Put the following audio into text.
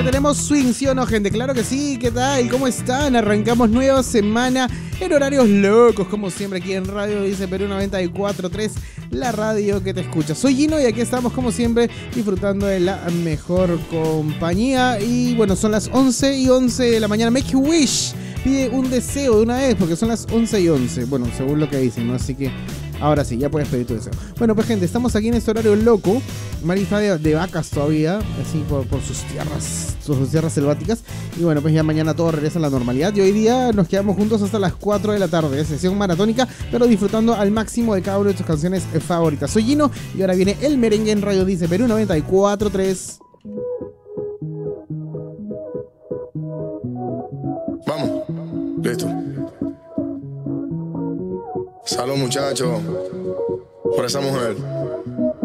que tenemos swing, ¿sí o no, gente? Claro que sí, ¿qué tal? ¿Cómo están? Arrancamos nueva semana en horarios locos, como siempre aquí en Radio Dice Perú 94.3, la radio que te escucha. Soy Gino y aquí estamos como siempre disfrutando de la mejor compañía. Y bueno, son las 11:11 de la mañana. Make a wish, pide un deseo de una vez porque son las 11:11. Bueno, según lo que dicen, ¿no? Así que ahora sí, ya puedes pedir tu deseo. Bueno, pues gente, estamos aquí en este horario loco. Mari está de vacas todavía, así por sus tierras selváticas. Y bueno, pues ya mañana todo regresa a la normalidad. Y hoy día nos quedamos juntos hasta las 4 de la tarde. Sesión maratónica, pero disfrutando al máximo de cada una de tus canciones favoritas. Soy Gino y ahora viene el merengue en Radio Dice Perú 94.3. Vamos, listo. Salud, muchachos, por esa mujer.